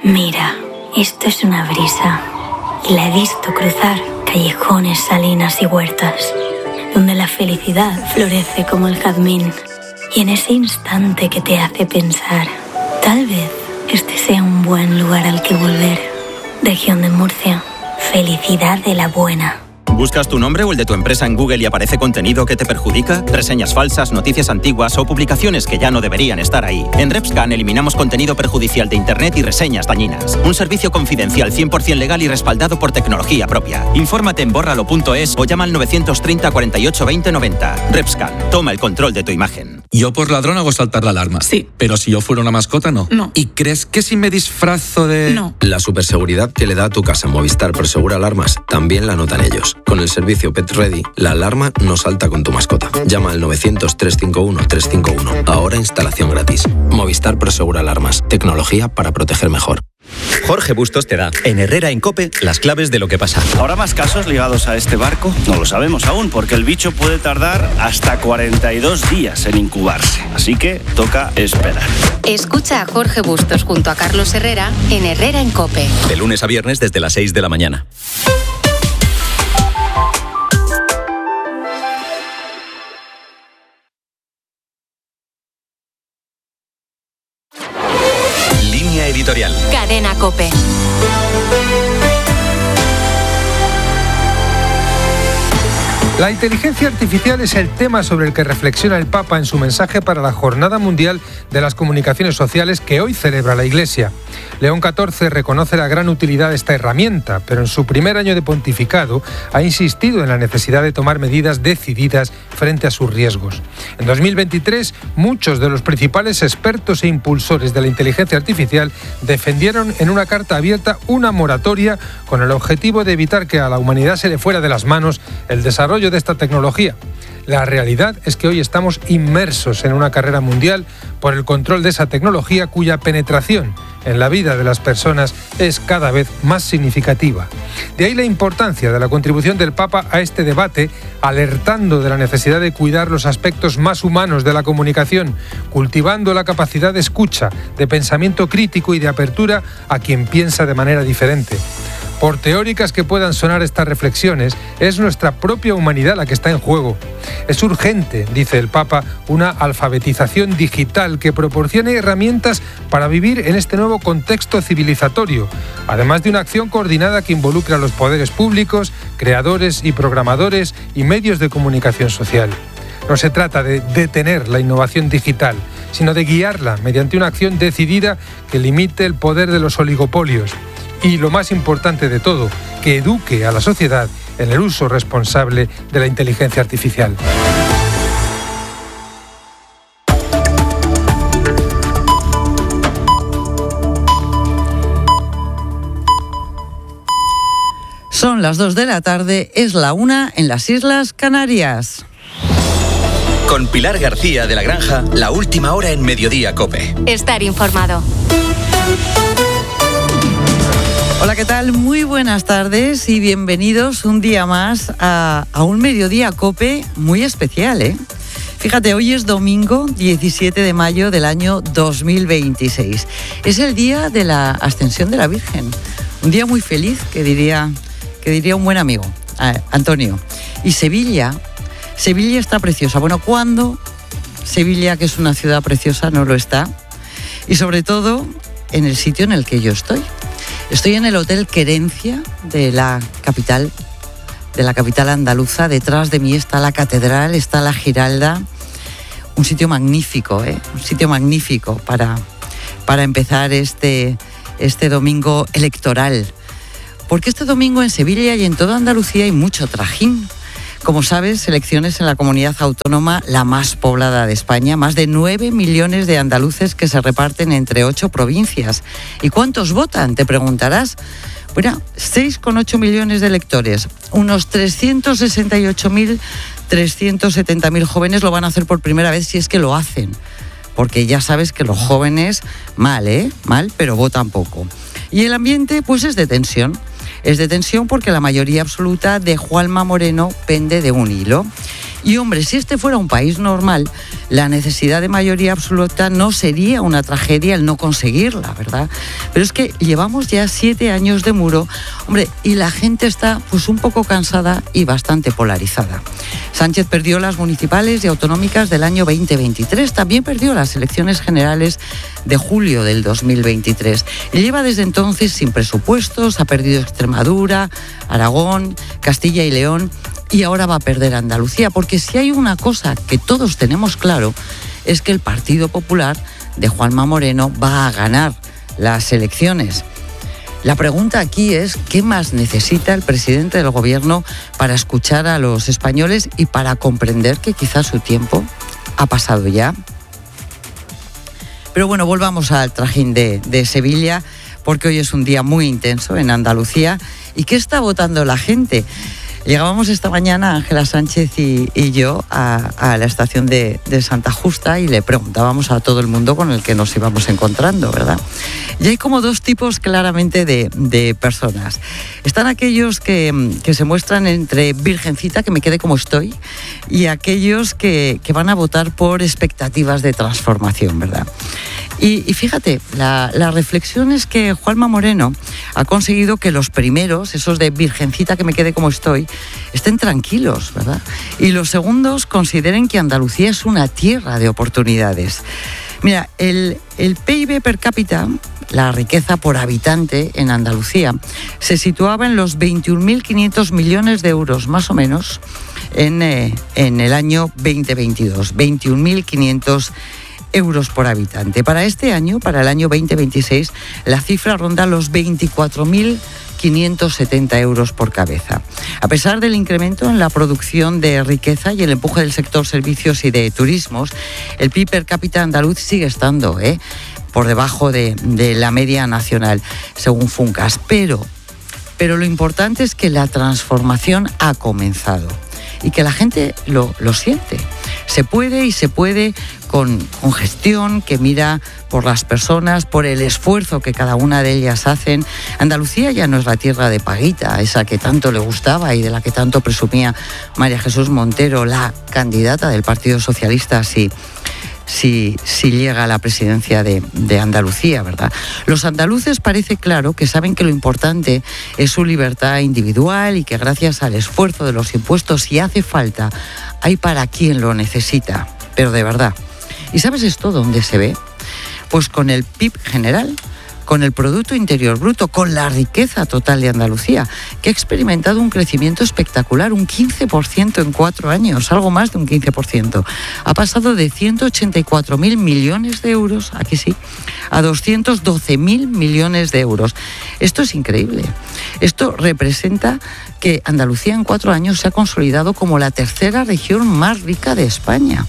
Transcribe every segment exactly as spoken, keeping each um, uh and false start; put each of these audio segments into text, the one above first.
Mira, esto es una brisa. Y la he visto cruzar callejones, salinas y huertas, donde la felicidad florece como el jazmín. Y en ese instante que te hace pensar, tal vez este sea un buen lugar al que volver. Región de Murcia. Felicidad de la buena. ¿Buscas tu nombre o el de tu empresa en Google y aparece contenido que te perjudica? ¿Reseñas falsas, noticias antiguas o publicaciones que ya no deberían estar ahí? En Repscan eliminamos contenido perjudicial de Internet y reseñas dañinas. Un servicio confidencial cien por ciento legal y respaldado por tecnología propia. Infórmate en bórralo punto es o llama al novecientos treinta, cuarenta y ocho, veinte, noventa. Repscan, toma el control de tu imagen. Yo por ladrón hago saltar la alarma. Sí. Pero si yo fuera una mascota, no. No. ¿Y crees que si me disfrazo de...? No. La superseguridad que le da a tu casa Movistar Prosegura Alarmas también la notan ellos. Con el servicio Pet Ready, la alarma no salta con tu mascota. Llama al novecientos, trescientos cincuenta y uno, trescientos cincuenta y uno. Ahora instalación gratis. Movistar Prosegura Alarmas. Tecnología para proteger mejor. Jorge Bustos te da, en Herrera en COPE, las claves de lo que pasa. ¿Habrá más casos ligados a este barco? No lo sabemos aún, porque el bicho puede tardar hasta cuarenta y dos días en incubarse. Así que toca esperar. Escucha a Jorge Bustos junto a Carlos Herrera en Herrera en COPE. De lunes a viernes desde las seis de la mañana. Línea editorial. Cadena COPE. La inteligencia artificial es el tema sobre el que reflexiona el Papa en su mensaje para la Jornada Mundial de las Comunicaciones Sociales que hoy celebra la Iglesia. León catorce reconoce la gran utilidad de esta herramienta, pero en su primer año de pontificado ha insistido en la necesidad de tomar medidas decididas frente a sus riesgos. En dos mil veintitrés, muchos de los principales expertos e impulsores de la inteligencia artificial defendieron en una carta abierta una moratoria con el objetivo de evitar que a la humanidad se le fuera de las manos el desarrollo de esta tecnología. La realidad es que hoy estamos inmersos en una carrera mundial por el control de esa tecnología cuya penetración en la vida de las personas es cada vez más significativa. De ahí la importancia de la contribución del Papa a este debate, alertando de la necesidad de cuidar los aspectos más humanos de la comunicación, cultivando la capacidad de escucha, de pensamiento crítico y de apertura a quien piensa de manera diferente. Por teóricas que puedan sonar estas reflexiones, es nuestra propia humanidad la que está en juego. Es urgente, dice el Papa, una alfabetización digital que proporcione herramientas para vivir en este nuevo contexto civilizatorio, además de una acción coordinada que involucre a los poderes públicos, creadores y programadores y medios de comunicación social. No se trata de detener la innovación digital, sino de guiarla mediante una acción decidida que limite el poder de los oligopolios. Y lo más importante de todo, que eduque a la sociedad en el uso responsable de la inteligencia artificial. Son las dos de la tarde, es la una en las Islas Canarias. Con Pilar García de la Granja, la última hora en Mediodía COPE. Estar informado. Hola, ¿qué tal? Muy buenas tardes y bienvenidos un día más a, a un Mediodía COPE muy especial, ¿eh? Fíjate, hoy es domingo diecisiete de mayo del año dos mil veintiséis. Es el día de la Ascensión de la Virgen. Un día muy feliz, que diría, que diría un buen amigo, eh, Antonio. Y Sevilla, Sevilla está preciosa. Bueno, ¿cuándo Sevilla, que es una ciudad preciosa, no lo está? Y sobre todo en el sitio en el que yo estoy. Estoy en el Hotel Querencia de la capital, de la capital andaluza. Detrás de mí está la catedral, está la Giralda. Un sitio magnífico, ¿eh? Un sitio magnífico para, para empezar este, este domingo electoral. Porque este domingo en Sevilla y en toda Andalucía hay mucho trajín. Como sabes, elecciones en la comunidad autónoma la más poblada de España, más de nueve millones de andaluces que se reparten entre ocho provincias. ¿Y cuántos votan? Te preguntarás. Bueno, seis coma ocho millones de electores, unos trescientos sesenta y ocho mil, trescientos setenta mil jóvenes lo van a hacer por primera vez, si es que lo hacen. Porque ya sabes que los jóvenes, mal, ¿eh? Mal, pero votan poco. Y el ambiente, pues es de tensión. Es de tensión porque la mayoría absoluta de Juanma Moreno pende de un hilo. Y hombre, si este fuera un país normal, la necesidad de mayoría absoluta no sería una tragedia el no conseguirla, ¿verdad? Pero es que llevamos ya siete años de muro, hombre, y la gente está pues un poco cansada y bastante polarizada. Sánchez perdió las municipales y autonómicas del año veinte veintitrés, también perdió las elecciones generales de julio del dos mil veintitrés. Y lleva desde entonces sin presupuestos, ha perdido Extremadura, Aragón, Castilla y León, y ahora va a perder Andalucía, porque si hay una cosa que todos tenemos claro es que el Partido Popular de Juanma Moreno va a ganar las elecciones. La pregunta aquí es, ¿qué más necesita el presidente del gobierno para escuchar a los españoles y para comprender que quizás su tiempo ha pasado ya? Pero bueno, volvamos al trajín de, de Sevilla, porque hoy es un día muy intenso en Andalucía. ¿Y qué está votando la gente? Llegábamos esta mañana, Ángela Sánchez y, y yo, a, a la estación de, de Santa Justa y le preguntábamos a todo el mundo con el que nos íbamos encontrando, ¿verdad? Y hay como dos tipos claramente de, de personas. Están aquellos que, que se muestran entre virgencita, que me quede como estoy, y aquellos que, que van a votar por expectativas de transformación, ¿verdad? Y, y fíjate, la, la reflexión es que Juanma Moreno ha conseguido que los primeros, esos de virgencita que me quede como estoy, estén tranquilos, ¿verdad? Y los segundos consideren que Andalucía es una tierra de oportunidades. Mira, el, el P I B per cápita, la riqueza por habitante en Andalucía, se situaba en los veintiún mil quinientos millones de euros, más o menos, en, eh, en el año veinte veintidós. veintiún mil quinientos euros por habitante. Para este año, para el año veinte veintiséis, la cifra ronda los veinticuatro mil quinientos setenta euros por cabeza. A pesar del incremento en la producción de riqueza y el empuje del sector servicios y de turismos, el P I B per cápita andaluz sigue estando ¿eh? por debajo de, de la media nacional, según Funcas. Pero, pero lo importante es que la transformación ha comenzado y que la gente lo, lo siente. Se puede y se puede con, con gestión que mira por las personas, por el esfuerzo que cada una de ellas hacen. Andalucía ya no es la tierra de paguita, esa que tanto le gustaba y de la que tanto presumía María Jesús Montero, la candidata del Partido Socialista, si, si, si llega a la presidencia de, de Andalucía, ¿verdad? Los andaluces parece claro que saben que lo importante es su libertad individual y que gracias al esfuerzo de los impuestos, si hace falta, hay para quien lo necesita, pero de verdad. ¿Y sabes esto dónde se ve? Pues con el P I B general, con el Producto Interior Bruto, con la riqueza total de Andalucía, que ha experimentado un crecimiento espectacular, un quince por ciento en cuatro años, algo más de un quince por ciento. Ha pasado de ciento ochenta y cuatro mil millones de euros, aquí sí, a doscientos doce mil millones de euros. Esto es increíble. Esto representa que Andalucía en cuatro años se ha consolidado como la tercera región más rica de España.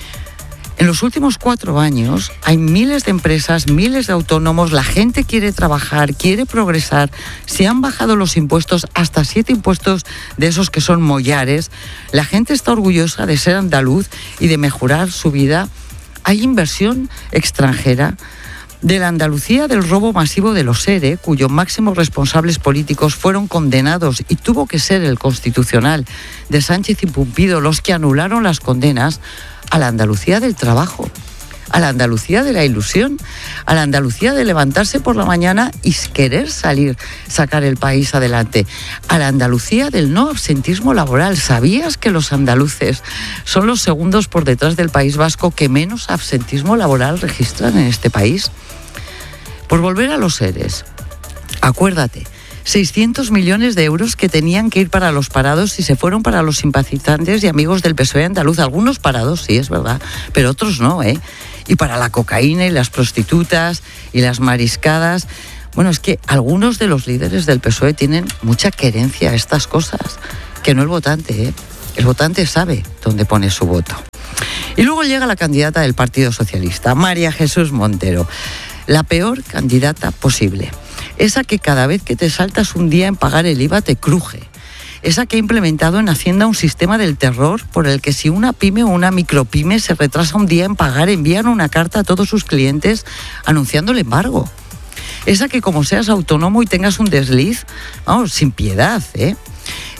En los últimos cuatro años hay miles de empresas, miles de autónomos, la gente quiere trabajar, quiere progresar, se han bajado los impuestos, hasta siete impuestos de esos que son mollares, la gente está orgullosa de ser andaluz y de mejorar su vida. Hay inversión extranjera. De la Andalucía del robo masivo de los ERE, cuyos máximos responsables políticos fueron condenados y tuvo que ser el Constitucional de Sánchez y Pumpido los que anularon las condenas, a la Andalucía del trabajo, a la Andalucía de la ilusión, a la Andalucía de levantarse por la mañana y querer salir, sacar el país adelante, a la Andalucía del no absentismo laboral. ¿Sabías que los andaluces son los segundos por detrás del País Vasco que menos absentismo laboral registran en este país? Por volver a los ERES, acuérdate, seiscientos millones de euros que tenían que ir para los parados y se fueron para los simpatizantes y amigos del P S O E andaluz. Algunos parados, sí, es verdad, pero otros no, ¿eh? Y para la cocaína y las prostitutas y las mariscadas. Bueno, es que algunos de los líderes del P S O E tienen mucha querencia a estas cosas, que no el votante, ¿eh? El votante sabe dónde pone su voto. Y luego llega la candidata del Partido Socialista, María Jesús Montero, la peor candidata posible. Esa que cada vez que te saltas un día en pagar el I V A te cruje. Esa que ha implementado en Hacienda un sistema del terror por el que si una pyme o una micropyme se retrasa un día en pagar, envían una carta a todos sus clientes anunciando el embargo. Esa que como seas autónomo y tengas un desliz, vamos, sin piedad, ¿eh?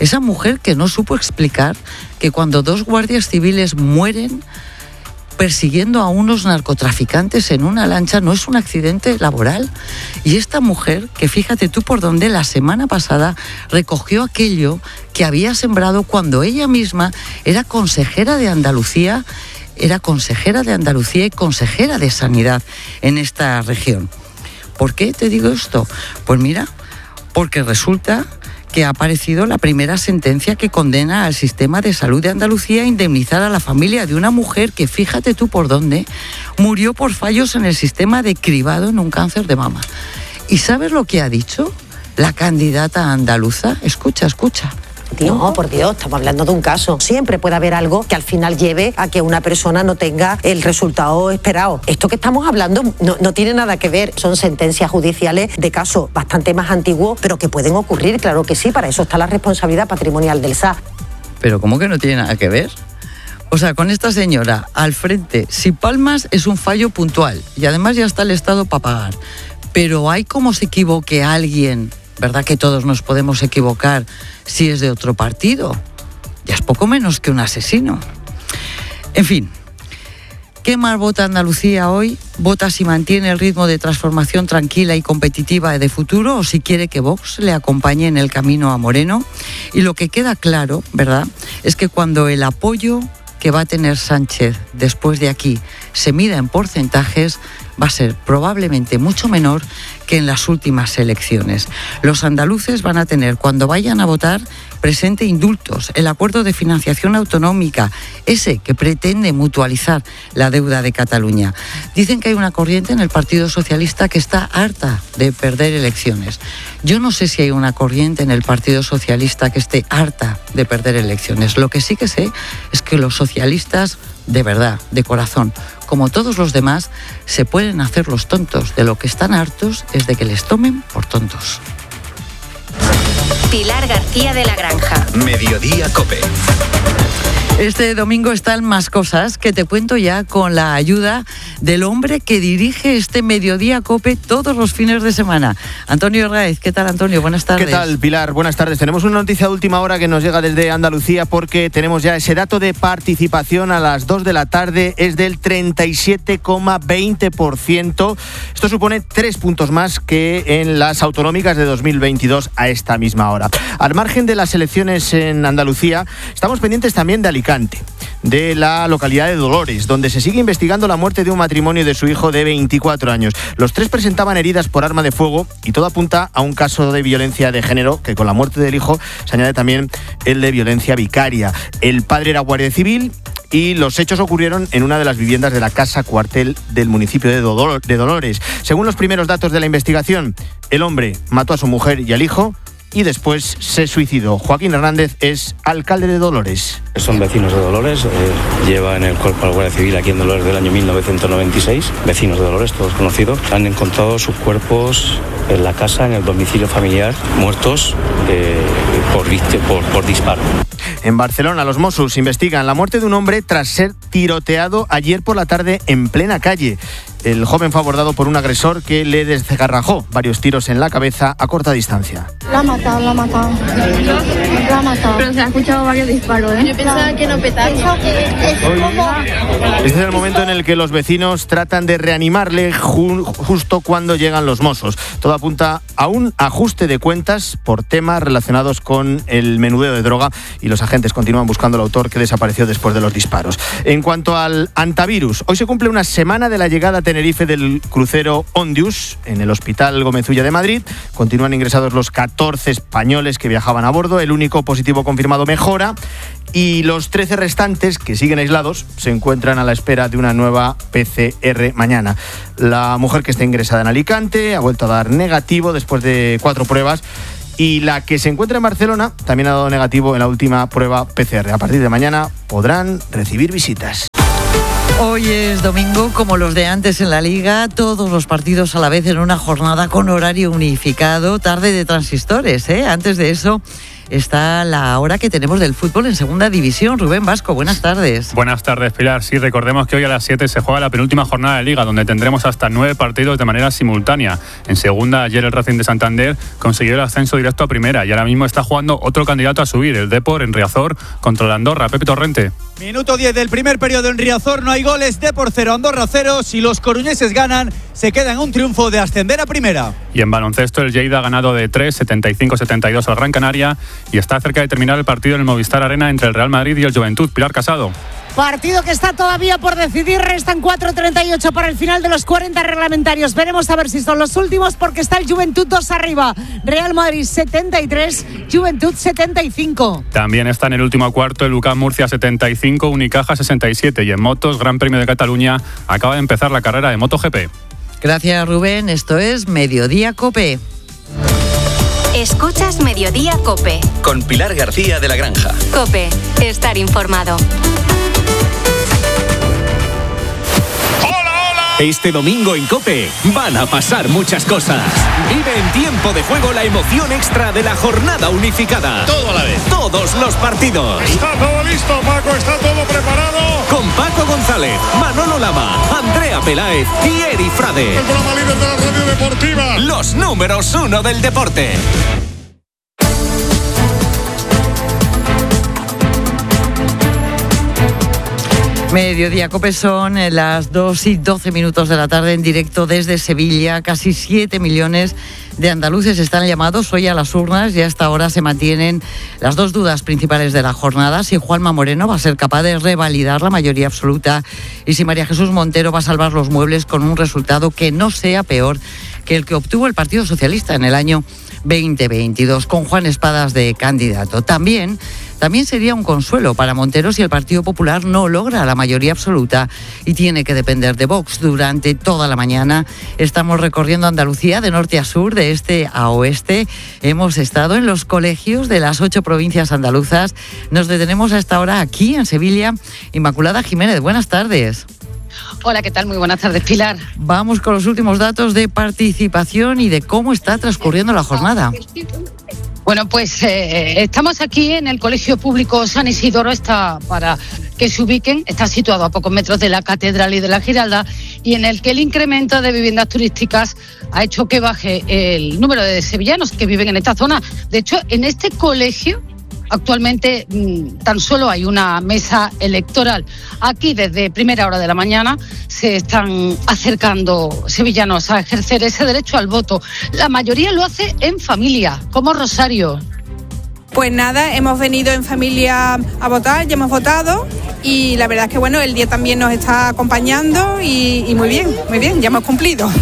Esa mujer que no supo explicar que cuando dos guardias civiles mueren persiguiendo a unos narcotraficantes en una lancha no es un accidente laboral. Y esta mujer, que fíjate tú por dónde la semana pasada recogió aquello que había sembrado cuando ella misma era consejera de Andalucía, era consejera de Andalucía y consejera de Sanidad en esta región. ¿Por qué te digo esto? Pues mira, porque resulta que ha aparecido la primera sentencia que condena al sistema de salud de Andalucía a indemnizar a la familia de una mujer que, fíjate tú por dónde, murió por fallos en el sistema de cribado en un cáncer de mama. ¿Y sabes lo que ha dicho la candidata andaluza? Escucha, escucha. No, por Dios, estamos hablando de un caso. Siempre puede haber algo que al final lleve a que una persona no tenga el resultado esperado. Esto que estamos hablando no, no tiene nada que ver. Son sentencias judiciales de casos bastante más antiguos, pero que pueden ocurrir, claro que sí. Para eso está la responsabilidad patrimonial del S A. ¿Pero cómo que no tiene nada que ver? O sea, con esta señora al frente, si palmas es un fallo puntual y además ya está el Estado para pagar. Pero hay como se equivoque alguien, ¿verdad que todos nos podemos equivocar si es de otro partido? Ya es poco menos que un asesino. En fin, ¿qué más vota Andalucía hoy? ¿Vota si mantiene el ritmo de transformación tranquila y competitiva de futuro o si quiere que Vox le acompañe en el camino a Moreno? Y lo que queda claro, ¿verdad?, es que cuando el apoyo que va a tener Sánchez después de aquí se mida en porcentajes, va a ser probablemente mucho menor que en las últimas elecciones. Los andaluces van a tener, cuando vayan a votar, presente indultos, el acuerdo de financiación autonómica, ese que pretende mutualizar la deuda de Cataluña. Dicen que hay una corriente en el Partido Socialista que está harta de perder elecciones. Yo no sé si hay una corriente en el Partido Socialista que esté harta de perder elecciones. Lo que sí que sé es que los socialistas, de verdad, de corazón, como todos los demás, se pueden hacer los tontos. De lo que están hartos es de que les tomen por tontos. Pilar García de la Granja. Mediodía COPE. Este domingo están más cosas que te cuento ya con la ayuda del hombre que dirige este Mediodía COPE todos los fines de semana. Antonio Herráez, ¿qué tal, Antonio? Buenas tardes. ¿Qué tal, Pilar? Buenas tardes. Tenemos una noticia de última hora que nos llega desde Andalucía porque tenemos ya ese dato de participación a las dos de la tarde, es del treinta y siete coma veinte por ciento. Esto supone tres puntos más que en las autonómicas de dos mil veintidós a esta misma hora. Al margen de las elecciones en Andalucía, estamos pendientes también de Alicante, de la localidad de Dolores, donde se sigue investigando la muerte de un matrimonio y de su hijo de veinticuatro años. Los tres presentaban heridas por arma de fuego y todo apunta a un caso de violencia de género que con la muerte del hijo se añade también el de violencia vicaria. El padre era guardia civil y los hechos ocurrieron en una de las viviendas de la casa cuartel del municipio de Dolores. Según los primeros datos de la investigación, el hombre mató a su mujer y al hijo y después se suicidó. Joaquín Hernández es alcalde de Dolores. Son vecinos de Dolores, eh, llevan el cuerpo al Guardia Civil aquí en Dolores del año mil novecientos noventa y seis, vecinos de Dolores, todos conocidos. Han encontrado sus cuerpos en la casa, en el domicilio familiar, muertos eh, por, por, por disparo. En Barcelona, los Mossos investigan la muerte de un hombre tras ser tiroteado ayer por la tarde en plena calle. El joven fue abordado por un agresor que le desgarrajó varios tiros en la cabeza a corta distancia. La ha matado, la ha matado. La ha matado. Pero se ha escuchado varios disparos, ¿eh? Yo pensaba que no petaba. Este es el momento en el que los vecinos tratan de reanimarle ju- justo cuando llegan los Mossos. Todo apunta a un ajuste de cuentas por temas relacionados con el menudeo de droga y los agentes continúan buscando al autor que desapareció después de los disparos. En cuanto al antivirus, hoy se cumple una semana de la llegada a Tenerife del crucero Ondius en el Hospital Gómez Ulla de Madrid. Continúan ingresados los catorce españoles que viajaban a bordo. El único positivo confirmado mejora y los trece restantes que siguen aislados se encuentran a la espera de una nueva P C R mañana. La mujer que está ingresada en Alicante ha vuelto a dar negativo después de cuatro pruebas. Y la que se encuentra en Barcelona también ha dado negativo en la última prueba P C R. A partir de mañana podrán recibir visitas. Hoy es domingo, como los de antes en la Liga, todos los partidos a la vez en una jornada con horario unificado, tarde de transistores, ¿eh? Antes de eso, está la hora que tenemos del fútbol en segunda división. Rubén Vasco, buenas tardes. Buenas tardes, Pilar. Sí, recordemos que hoy a las siete se juega la penúltima jornada de Liga, donde tendremos hasta nueve partidos de manera simultánea. En segunda, ayer el Racing de Santander consiguió el ascenso directo a primera y ahora mismo está jugando otro candidato a subir, el Depor, en Riazor, contra el Andorra. Pepe Torrente. Minuto diez del primer periodo en Riazor, no hay goles, Depor cero, Andorra cero. Si los coruñeses ganan, se queda en un triunfo de ascender a primera. Y en baloncesto, el Lleida ha ganado de tres, setenta y cinco a setenta y dos al Gran Canaria y está cerca de terminar el partido en el Movistar Arena entre el Real Madrid y el Juventud. Pilar Casado. Partido que está todavía por decidir, restan cuatro treinta y ocho para el final de los cuarenta reglamentarios. Veremos a ver si son los últimos porque está el Juventud dos arriba. Real Madrid setenta y tres, Juventud setenta y cinco. También está en el último cuarto el U C A M Murcia setenta y cinco, Unicaja sesenta y siete y en motos, Gran Premio de Cataluña, acaba de empezar la carrera de MotoGP. Gracias, Rubén. Esto es Mediodía COPE. Escuchas Mediodía COPE. Con Pilar García de la Granja. COPE, estar informado. Este domingo en COPE van a pasar muchas cosas. Vive en tiempo de juego la emoción extra de la jornada unificada. Todo a la vez. Todos los partidos. Está todo listo, Paco, está todo preparado. Con Paco González, Manolo Lama, Andrea Peláez y Eri Frade. El programa líder de la radio deportiva. Los números uno del deporte. Mediodía COPE, son las dos y doce minutos de la tarde en directo desde Sevilla. Casi siete millones de andaluces están llamados hoy a las urnas y hasta ahora se mantienen las dos dudas principales de la jornada: si Juanma Moreno va a ser capaz de revalidar la mayoría absoluta y si María Jesús Montero va a salvar los muebles con un resultado que no sea peor que el que obtuvo el Partido Socialista en el año veinte veintidós, con Juan Espadas de candidato. También, también sería un consuelo para Montero si el Partido Popular no logra la mayoría absoluta y tiene que depender de Vox. Durante toda la mañana estamos recorriendo Andalucía de norte a sur, de este a oeste. Hemos estado en los colegios de las ocho provincias andaluzas. Nos detenemos a esta hora aquí en Sevilla. Inmaculada Jiménez, buenas tardes. Hola, ¿qué tal? Muy buenas tardes, Pilar. Vamos con los últimos datos de participación y de cómo está transcurriendo la jornada. Bueno, pues eh, estamos aquí en el Colegio Público San Isidoro, está, para que se ubiquen, está situado a pocos metros de la Catedral y de la Giralda, y en el que el incremento de viviendas turísticas ha hecho que baje el número de sevillanos que viven en esta zona. De hecho, en este colegio actualmente tan solo hay una mesa electoral. Aquí desde primera hora de la mañana se están acercando sevillanos a ejercer ese derecho al voto. La mayoría lo hace en familia, como Rosario. Pues nada, hemos venido en familia a votar, ya hemos votado y la verdad es que bueno, el día también nos está acompañando y, y muy bien, muy bien, ya hemos cumplido.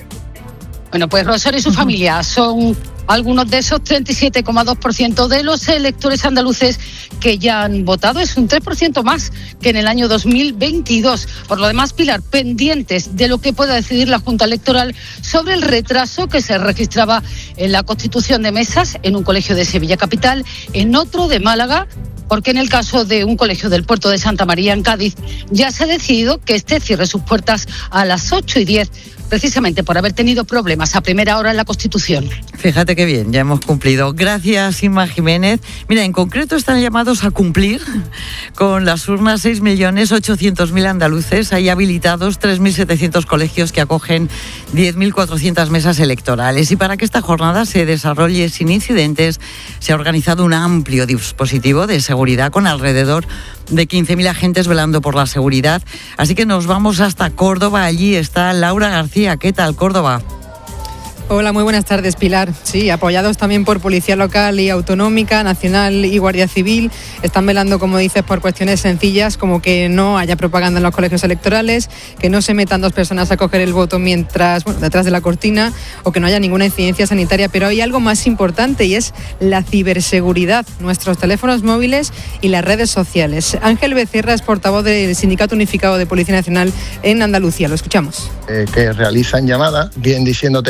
Bueno, pues Rosario y su familia son algunos de esos treinta y siete coma dos por ciento de los electores andaluces que ya han votado. Es un tres por ciento más que en el año dos mil veintidós. Por lo demás, Pilar, pendientes de lo que pueda decidir la Junta Electoral sobre el retraso que se registraba en la constitución de mesas en un colegio de Sevilla Capital, en otro de Málaga, porque en el caso de un colegio del puerto de Santa María en Cádiz ya se ha decidido que este cierre sus puertas a las ocho y diez, precisamente por haber tenido problemas a primera hora en la Constitución. Fíjate qué bien, ya hemos cumplido. Gracias, Inma Jiménez. Mira, en concreto están llamados a cumplir con las urnas seis millones ochocientos mil andaluces. Hay habilitados tres mil setecientos colegios que acogen diez mil cuatrocientas mesas electorales. Y para que esta jornada se desarrolle sin incidentes, se ha organizado un amplio dispositivo de seguridad con alrededor de quince mil agentes velando por la seguridad. Así que nos vamos hasta Córdoba. Allí está Laura García. ¿Qué tal, Córdoba? Hola, muy buenas tardes, Pilar. Sí, apoyados también por Policía Local y Autonómica, Nacional y Guardia Civil, están velando, como dices, por cuestiones sencillas, como que no haya propaganda en los colegios electorales, que no se metan dos personas a coger el voto mientras, bueno, detrás de la cortina, o que no haya ninguna incidencia sanitaria. Pero hay algo más importante y es la ciberseguridad, nuestros teléfonos móviles y las redes sociales. Ángel Becerra es portavoz del Sindicato Unificado de Policía Nacional en Andalucía. Lo escuchamos. Eh, que realizan llamadas, bien diciéndote que no vaya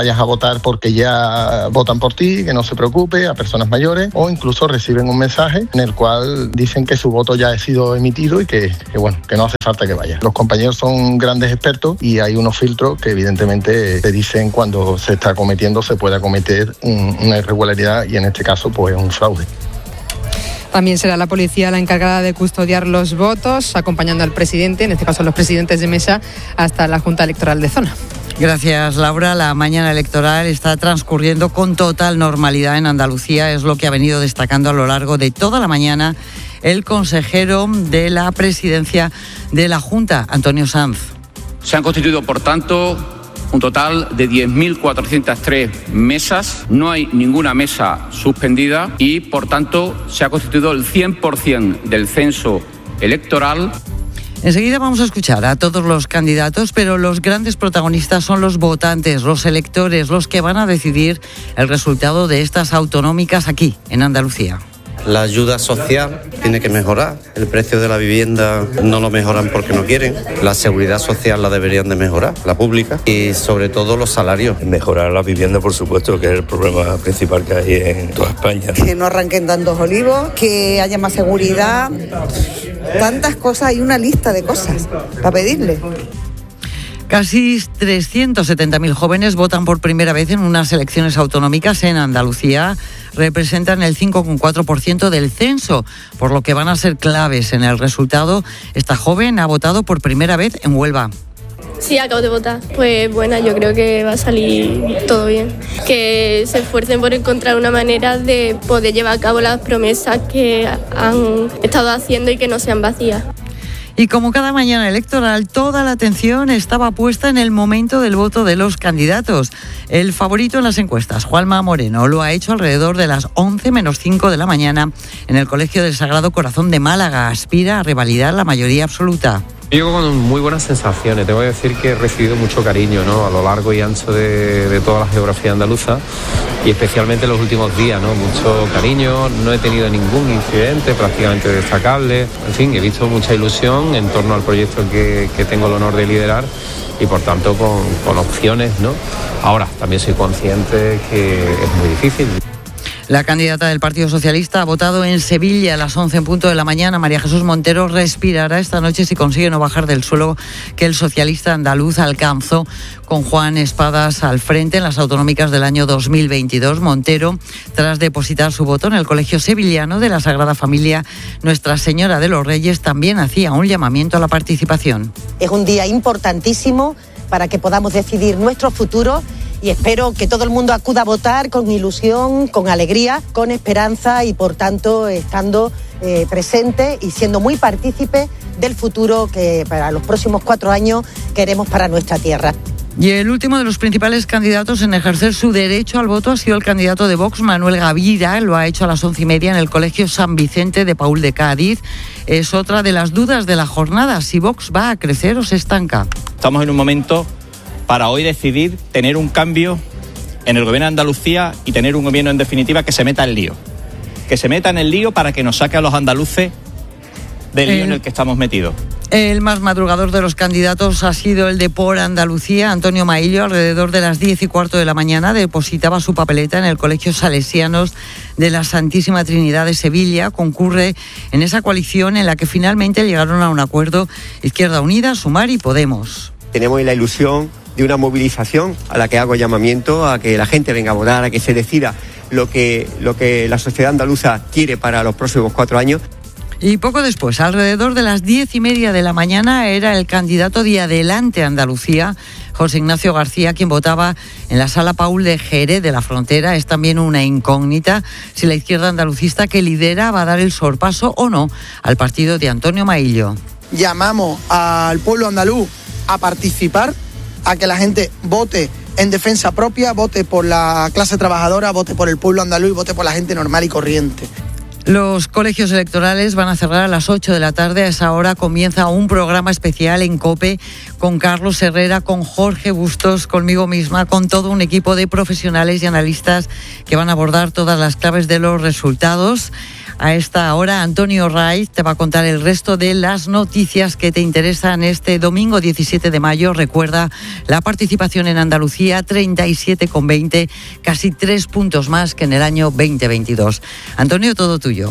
vayas a votar porque ya votan por ti, que no se preocupe, a personas mayores, o incluso reciben un mensaje en el cual dicen que su voto ya ha sido emitido y que, que bueno, que no hace falta que vaya. Los compañeros son grandes expertos y hay unos filtros que evidentemente te dicen cuando se está cometiendo, se puede cometer un, una irregularidad y en este caso pues un fraude. También será la policía la encargada de custodiar los votos, acompañando al presidente, en este caso los presidentes de mesa, hasta la Junta Electoral de Zona. Gracias, Laura. La mañana electoral está transcurriendo con total normalidad en Andalucía, es lo que ha venido destacando a lo largo de toda la mañana el consejero de la presidencia de la Junta, Antonio Sanz. Se han constituido, por tanto, un total de diez mil cuatrocientas tres mesas. No hay ninguna mesa suspendida y, por tanto, se ha constituido el cien por ciento del censo electoral. Enseguida vamos a escuchar a todos los candidatos, pero los grandes protagonistas son los votantes, los electores, los que van a decidir el resultado de estas autonómicas aquí, en Andalucía. La ayuda social tiene que mejorar. El precio de la vivienda no lo mejoran porque no quieren. La seguridad social la deberían de mejorar, la pública. Y sobre todo los salarios. Mejorar la vivienda, por supuesto, que es el problema principal que hay en toda España. Que no arranquen tantos olivos, que haya más seguridad. Tantas cosas, hay una lista de cosas para pedirle. Casi trescientos setenta mil jóvenes votan por primera vez en unas elecciones autonómicas en Andalucía. Representan el cinco coma cuatro por ciento del censo, por lo que van a ser claves en el resultado. Esta joven ha votado por primera vez en Huelva. Sí, acabo de votar. Pues bueno, yo creo que va a salir todo bien. Que se esfuercen por encontrar una manera de poder llevar a cabo las promesas que han estado haciendo y que no sean vacías. Y como cada mañana electoral, toda la atención estaba puesta en el momento del voto de los candidatos. El favorito en las encuestas, Juanma Moreno, lo ha hecho alrededor de las once menos cinco de la mañana en el Colegio del Sagrado Corazón de Málaga. Aspira a revalidar la mayoría absoluta. Llego con muy buenas sensaciones. Te voy a decir que he recibido mucho cariño, ¿no?, a lo largo y ancho de, de toda la geografía andaluza y especialmente en los últimos días, ¿no? Mucho cariño, no he tenido ningún incidente prácticamente destacable. En fin, he visto mucha ilusión en torno al proyecto que, que tengo el honor de liderar y por tanto con, con opciones, ¿no? Ahora, también soy consciente que es muy difícil. La candidata del Partido Socialista ha votado en Sevilla a las once en punto de la mañana. María Jesús Montero respirará esta noche si consigue no bajar del suelo que el socialista andaluz alcanzó con Juan Espadas al frente en las autonómicas del año dos mil veintidós. Montero, tras depositar su voto en el Colegio Sevillano de la Sagrada Familia Nuestra Señora de los Reyes, también hacía un llamamiento a la participación. Es un día importantísimo para que podamos decidir nuestro futuro y espero que todo el mundo acuda a votar con ilusión, con alegría, con esperanza y por tanto estando eh, presente y siendo muy partícipe del futuro que para los próximos cuatro años queremos para nuestra tierra. Y el último de los principales candidatos en ejercer su derecho al voto ha sido el candidato de Vox, Manuel Gavira. Lo ha hecho a las once y media en el Colegio San Vicente de Paúl de Cádiz. Es otra de las dudas de la jornada, si Vox va a crecer o se estanca. Estamos en un momento para hoy decidir tener un cambio en el gobierno de Andalucía y tener un gobierno en definitiva que se meta en el lío. Que se meta en el lío para que nos saque a los andaluces del lío en el que estamos metidos. El más madrugador de los candidatos ha sido el de Por Andalucía, Antonio Maillo. Alrededor de las diez y cuarto de la mañana depositaba su papeleta en el Colegio Salesianos de la Santísima Trinidad de Sevilla. Concurre en esa coalición en la que finalmente llegaron a un acuerdo Izquierda Unida, Sumar y Podemos. Tenemos la ilusión de una movilización a la que hago llamamiento a que la gente venga a votar, a que se decida lo que, lo que la sociedad andaluza quiere para los próximos cuatro años. Y poco después, alrededor de las diez y media de la mañana, era el candidato de Adelante Andalucía, José Ignacio García, quien votaba en la Sala Paúl de Jerez de la Frontera. Es también una incógnita si la izquierda andalucista que lidera va a dar el sorpaso o no al partido de Antonio Maillo. Llamamos al pueblo andaluz a participar, a que la gente vote en defensa propia, vote por la clase trabajadora, vote por el pueblo andaluz y vote por la gente normal y corriente. Los colegios electorales van a cerrar a las ocho de la tarde. A esa hora comienza un programa especial en COPE con Carlos Herrera, con Jorge Bustos, conmigo misma, con todo un equipo de profesionales y analistas que van a abordar todas las claves de los resultados. A esta hora, Antonio Raiz te va a contar el resto de las noticias que te interesan este domingo diecisiete de mayo. Recuerda la participación en Andalucía, treinta y siete coma veinte, casi tres puntos más que en el año veinte veintidós. Antonio, todo tuyo.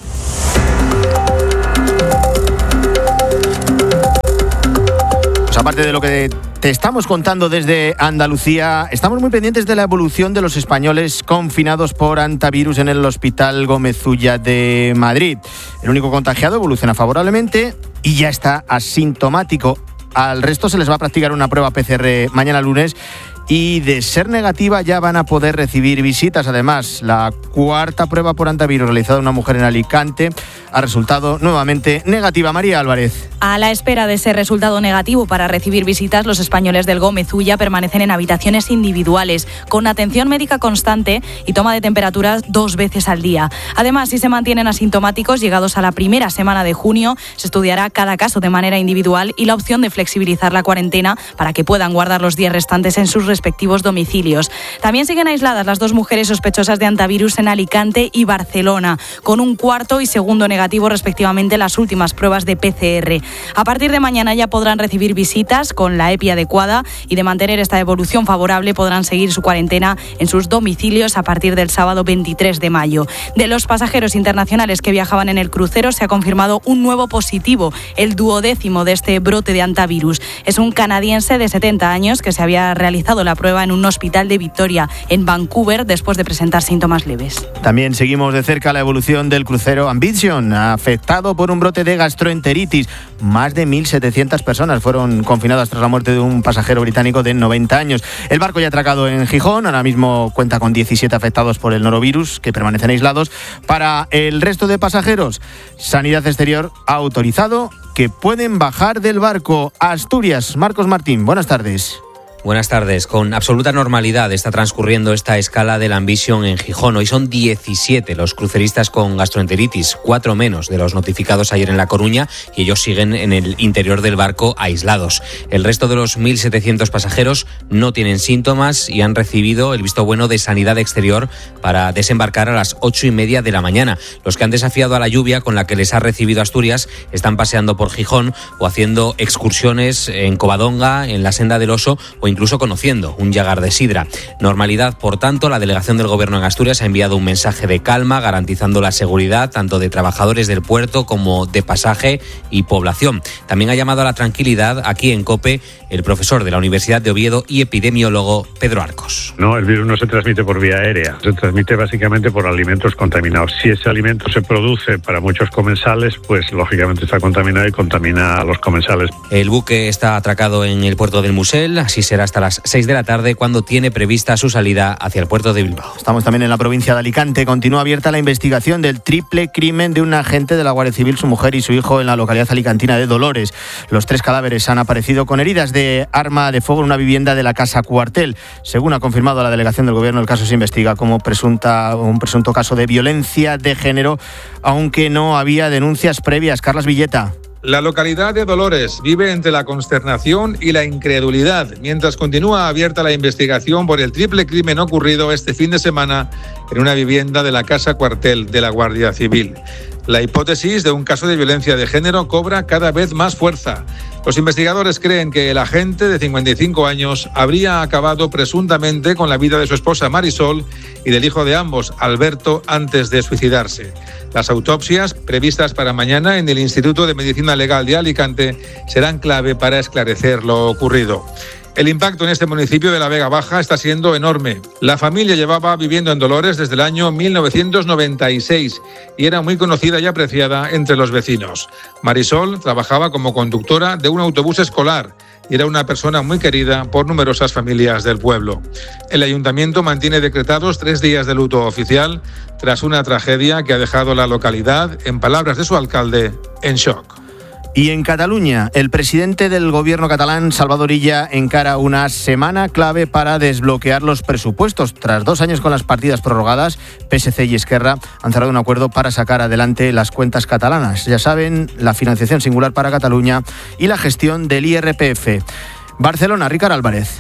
Pues aparte de lo que te estamos contando desde Andalucía, estamos muy pendientes de la evolución de los españoles confinados por hantavirus en el Hospital Gómez Ulla de Madrid. El único contagiado evoluciona favorablemente y ya está asintomático. Al resto se les va a practicar una prueba P C R mañana lunes y de ser negativa ya van a poder recibir visitas. Además, la cuarta prueba por hantavirus realizada a una mujer en Alicante ha resultado nuevamente negativa. María Álvarez. A la espera de ese resultado negativo para recibir visitas, los españoles del Gómez Ulla permanecen en habitaciones individuales, con atención médica constante y toma de temperaturas dos veces al día. Además, si se mantienen asintomáticos, llegados a la primera semana de junio, se estudiará cada caso de manera individual y la opción de flexibilizar la cuarentena para que puedan guardar los días restantes en sus respectivos domicilios. También siguen aisladas las dos mujeres sospechosas de hantavirus en Alicante y Barcelona, con un cuarto y segundo negativo respectivamente las últimas pruebas de P C R. A partir de mañana ya podrán recibir visitas con la EPI adecuada y de mantener esta evolución favorable podrán seguir su cuarentena en sus domicilios a partir del sábado veintitrés de mayo. De los pasajeros internacionales que viajaban en el crucero se ha confirmado un nuevo positivo, el duodécimo de este brote de hantavirus. Es un canadiense de setenta años que se había realizado la prueba en un hospital de Victoria, en Vancouver, después de presentar síntomas leves. También seguimos de cerca la evolución del crucero Ambition, afectado por un brote de gastroenteritis. Más de mil setecientas personas fueron confinadas tras la muerte de un pasajero británico de noventa años. El barco ya ha atracado en Gijón, ahora mismo cuenta con diecisiete afectados por el norovirus, que permanecen aislados. Para el resto de pasajeros, Sanidad Exterior ha autorizado que pueden bajar del barco. Asturias, Marcos Martín, buenas tardes. Buenas tardes. Con absoluta normalidad está transcurriendo esta escala del Ambition en Gijón. Hoy son diecisiete los cruceristas con gastroenteritis, cuatro menos de los notificados ayer en La Coruña, y ellos siguen en el interior del barco aislados. El resto de los mil setecientos pasajeros no tienen síntomas y han recibido el visto bueno de Sanidad Exterior para desembarcar a las ocho y media de la mañana. Los que han desafiado a la lluvia con la que les ha recibido Asturias están paseando por Gijón o haciendo excursiones en Covadonga, en la Senda del Oso o incluso conociendo un llagar de sidra. Normalidad, por tanto. La delegación del Gobierno en Asturias ha enviado un mensaje de calma, garantizando la seguridad tanto de trabajadores del puerto como de pasaje y población. También ha llamado a la tranquilidad aquí en COPE el profesor de la Universidad de Oviedo y epidemiólogo Pedro Arcos. No, el virus no se transmite por vía aérea, se transmite básicamente por alimentos contaminados. Si ese alimento se produce para muchos comensales, pues lógicamente está contaminado y contamina a los comensales. El buque está atracado en el puerto del Musel, así será hasta las seis de la tarde, cuando tiene prevista su salida hacia el puerto de Bilbao. Estamos también en la provincia de Alicante. Continúa abierta la investigación del triple crimen de un agente de la Guardia Civil, su mujer y su hijo en la localidad alicantina de Dolores. Los tres cadáveres han aparecido con heridas de arma de fuego en una vivienda de la Casa Cuartel. Según ha confirmado la delegación del Gobierno, el caso se investiga como presunta, un presunto caso de violencia de género, aunque no había denuncias previas. Carlas Villeta. La localidad de Dolores vive entre la consternación y la incredulidad, mientras continúa abierta la investigación por el triple crimen ocurrido este fin de semana en una vivienda de la Casa Cuartel de la Guardia Civil. La hipótesis de un caso de violencia de género cobra cada vez más fuerza. Los investigadores creen que el agente de cincuenta y cinco años habría acabado presuntamente con la vida de su esposa Marisol y del hijo de ambos, Alberto, antes de suicidarse. Las autopsias, previstas para mañana en el Instituto de Medicina Legal de Alicante, serán clave para esclarecer lo ocurrido. El impacto en este municipio de la Vega Baja está siendo enorme. La familia llevaba viviendo en Dolores desde el año mil novecientos noventa y seis y era muy conocida y apreciada entre los vecinos. Marisol trabajaba como conductora de un autobús escolar y era una persona muy querida por numerosas familias del pueblo. El ayuntamiento mantiene decretados tres días de luto oficial tras una tragedia que ha dejado la localidad, en palabras de su alcalde, en shock. Y en Cataluña, el presidente del gobierno catalán, Salvador Illa, encara una semana clave para desbloquear los presupuestos. Tras dos años con las partidas prorrogadas, P S C y Esquerra han cerrado un acuerdo para sacar adelante las cuentas catalanas. Ya saben, la financiación singular para Cataluña y la gestión del I R P F. Barcelona, Ricard Álvarez.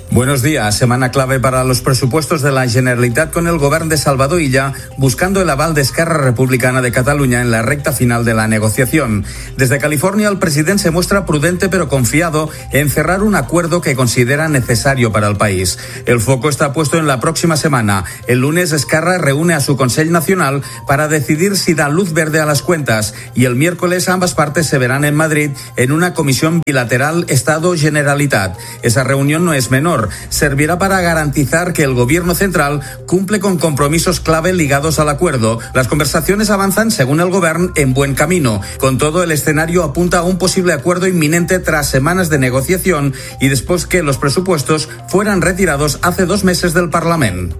Buenos días. Semana clave para los presupuestos de la Generalitat con el Govern de Salvador Illa buscando el aval de Esquerra Republicana de Cataluña en la recta final de la negociación. Desde California, el presidente se muestra prudente pero confiado en cerrar un acuerdo que considera necesario para el país. El foco está puesto en la próxima semana. El lunes, Esquerra reúne a su Consell Nacional para decidir si da luz verde a las cuentas y el miércoles ambas partes se verán en Madrid en una comisión bilateral Estado-Generalitat. Esa reunión no es menor. Servirá para garantizar que el gobierno central cumple con compromisos clave ligados al acuerdo. Las conversaciones avanzan, según el gobierno, en buen camino. Con todo, el escenario apunta a un posible acuerdo inminente tras semanas de negociación y después que los presupuestos fueran retirados hace dos meses del Parlamento.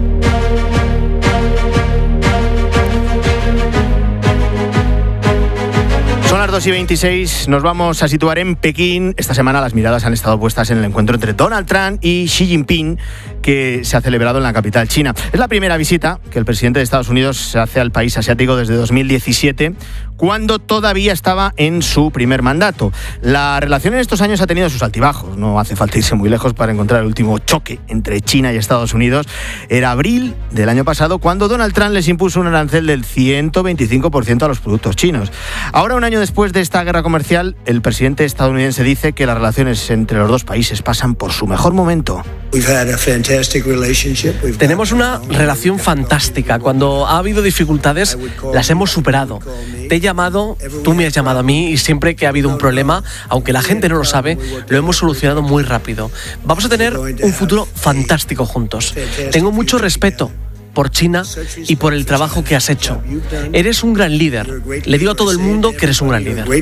Son las dos y veintiséis, nos vamos a situar en Pekín. Esta semana las miradas han estado puestas en el encuentro entre Donald Trump y Xi Jinping, que se ha celebrado en la capital china. Es la primera visita que el presidente de Estados Unidos hace al país asiático desde dos mil diecisiete, cuando todavía estaba en su primer mandato. La relación en estos años ha tenido sus altibajos. No hace falta irse muy lejos para encontrar el último choque entre China y Estados Unidos. Era abril del año pasado, cuando Donald Trump les impuso un arancel del ciento veinticinco por ciento a los productos chinos. Ahora, un año después de esta guerra comercial, el presidente estadounidense dice que las relaciones entre los dos países pasan por su mejor momento. Tenemos una relación fantástica. Cuando ha habido dificultades, las hemos superado. Te he llamado, tú me has llamado a mí, y siempre que ha habido un problema, aunque la gente no lo sabe, lo hemos solucionado muy rápido. Vamos a tener un futuro fantástico juntos. Tengo mucho respeto por China y por el trabajo que has hecho. Eres un gran líder. Le digo a todo el mundo que eres un gran líder.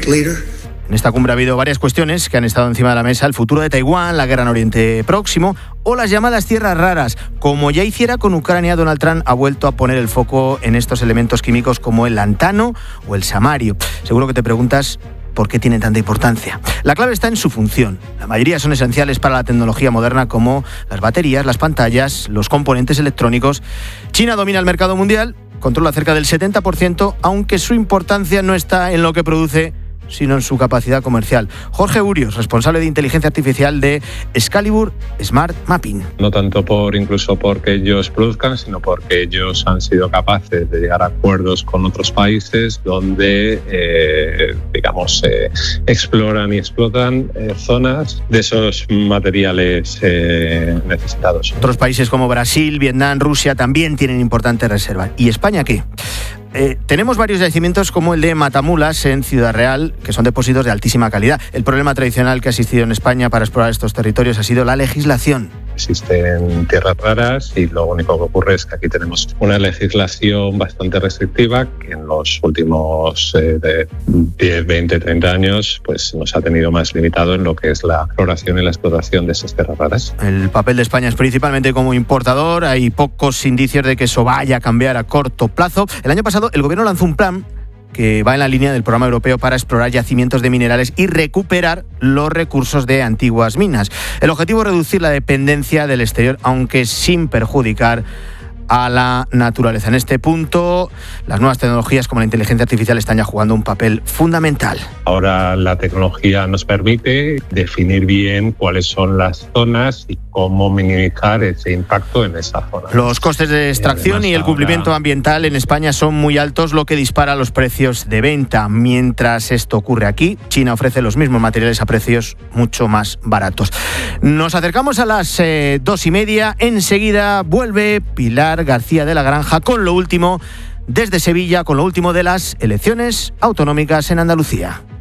En esta cumbre ha habido varias cuestiones que han estado encima de la mesa: el futuro de Taiwán, la guerra en Oriente Próximo o las llamadas tierras raras. Como ya hiciera con Ucrania, Donald Trump ha vuelto a poner el foco en estos elementos químicos como el lantano o el samario. Seguro que te preguntas por qué tienen tanta importancia. La clave está en su función. La mayoría son esenciales para la tecnología moderna, como las baterías, las pantallas, los componentes electrónicos. China domina el mercado mundial, controla cerca del setenta por ciento, aunque su importancia no está en lo que produce, sino en su capacidad comercial. Jorge Urios, responsable de inteligencia artificial de Excalibur Smart Mapping. No tanto por incluso porque ellos produzcan, sino porque ellos han sido capaces de llegar a acuerdos con otros países donde, eh, digamos, eh, exploran y explotan eh, zonas de esos materiales eh, necesitados. Otros países como Brasil, Vietnam, Rusia también tienen importantes reservas. ¿Y España qué? Eh, tenemos varios yacimientos como el de Matamulas en Ciudad Real, que son depósitos de altísima calidad. El problema tradicional que ha existido en España para explorar estos territorios ha sido la legislación. Existen tierras raras y lo único que ocurre es que aquí tenemos una legislación bastante restrictiva que en los últimos eh, de diez, veinte, treinta años pues nos ha tenido más limitado en lo que es la exploración y la explotación de esas tierras raras. El papel de España es principalmente como importador. Hay pocos indicios de que eso vaya a cambiar a corto plazo. El año pasado el gobierno lanzó un plan que va en la línea del programa europeo para explorar yacimientos de minerales y recuperar los recursos de antiguas minas. El objetivo es reducir la dependencia del exterior, aunque sin perjudicar a la naturaleza. En este punto, las nuevas tecnologías como la inteligencia artificial están ya jugando un papel fundamental. Ahora la tecnología nos permite definir bien cuáles son las zonas y cómo minimizar ese impacto en esa zona. Los costes de extracción y, y el cumplimiento ahora... ambiental en España son muy altos, lo que dispara los precios de venta. Mientras esto ocurre aquí, China ofrece los mismos materiales a precios mucho más baratos. Nos acercamos a las eh, dos y media. Enseguida vuelve Pilar García de la Granja con lo último desde Sevilla, con lo último de las elecciones autonómicas en Andalucía.